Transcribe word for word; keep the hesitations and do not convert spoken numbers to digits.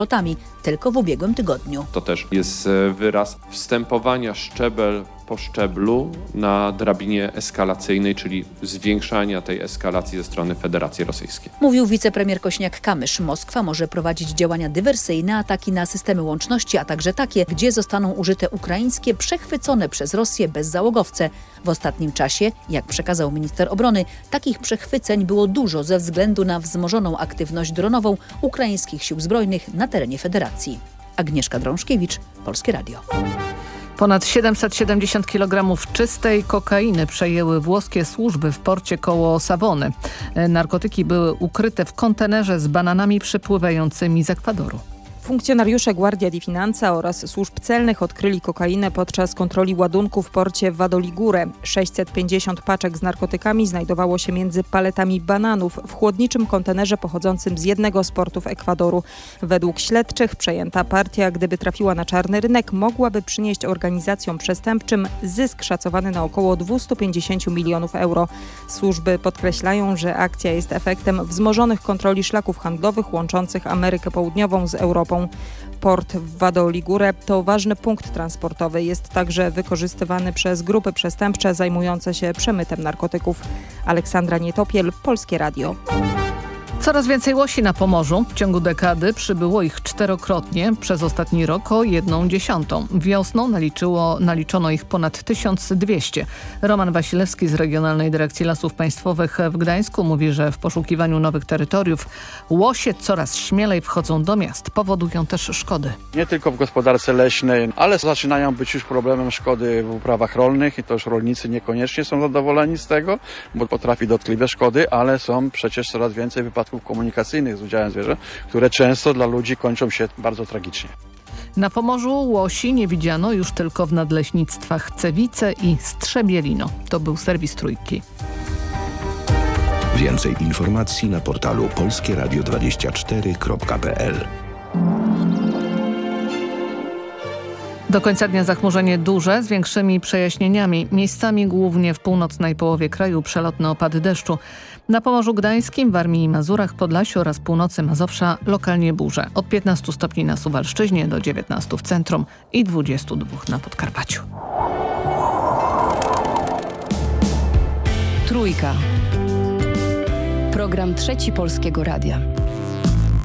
lotami tylko w ubiegłym tygodniu. To też jest wyraz wstępowania szczebel po szczeblu na drabinie eskalacyjnej, czyli zwiększania tej eskalacji ze strony Federacji Rosyjskiej. Mówił wicepremier Kośniak-Kamysz. Moskwa może prowadzić działania dywersyjne, ataki na systemy łączności, a także takie, gdzie zostaną użyte ukraińskie, przechwycone przez Rosję bezzałogowce. W ostatnim czasie, jak przekazał minister obrony, takich przechwyceń było dużo ze względu na wzmożoną aktywność dronową ukraińskich sił zbrojnych na terenie Federacji. Agnieszka Drążkiewicz, Polskie Radio. Ponad siedemset siedemdziesiąt kilogramów czystej kokainy przejęły włoskie służby w porcie koło Savony. Narkotyki były ukryte w kontenerze z bananami przypływającymi z Ekwadoru. Funkcjonariusze Guardia di Finanza oraz służb celnych odkryli kokainę podczas kontroli ładunku w porcie Vadoligure. sześćset pięćdziesiąt paczek z narkotykami znajdowało się między paletami bananów w chłodniczym kontenerze pochodzącym z jednego z portów Ekwadoru. Według śledczych przejęta partia, gdyby trafiła na czarny rynek, mogłaby przynieść organizacjom przestępczym zysk szacowany na około dwieście pięćdziesiąt milionów euro. Służby podkreślają, że akcja jest efektem wzmożonych kontroli szlaków handlowych łączących Amerykę Południową z Europą. Port w Vadoligure to ważny punkt transportowy. Jest także wykorzystywany przez grupy przestępcze zajmujące się przemytem narkotyków. Aleksandra Nietopiel, Polskie Radio. Coraz więcej łosi na Pomorzu. W ciągu dekady przybyło ich czterokrotnie, przez ostatni rok o jedną dziesiątą. Wiosną naliczyło, naliczono ich ponad tysiąc dwieście. Roman Wasilewski z Regionalnej Dyrekcji Lasów Państwowych w Gdańsku mówi, że w poszukiwaniu nowych terytoriów łosie coraz śmielej wchodzą do miast. Powodują też szkody. Nie tylko w gospodarce leśnej, ale zaczynają być już problemem szkody w uprawach rolnych i to już rolnicy niekoniecznie są zadowoleni z tego, bo potrafi dotkliwe szkody, ale są przecież coraz więcej wypadków komunikacyjnych z udziałem zwierząt, które często dla ludzi kończą się bardzo tragicznie. Na Pomorzu łosi nie widziano już tylko w nadleśnictwach Cewice i Strzebielino. To był serwis Trójki. Więcej informacji na portalu polskie radio dwadzieścia cztery kropka p l. Do końca dnia zachmurzenie duże z większymi przejaśnieniami. Miejscami głównie w północnej połowie kraju przelotne opady deszczu. Na Pomorzu Gdańskim, Warmii i Mazurach, Podlasiu oraz północy Mazowsza lokalnie burze. Od piętnastu stopni na Suwalszczyźnie do dziewiętnastu w centrum i dwudziestu dwóch na Podkarpaciu. Trójka. Program Trzeci Polskiego Radia.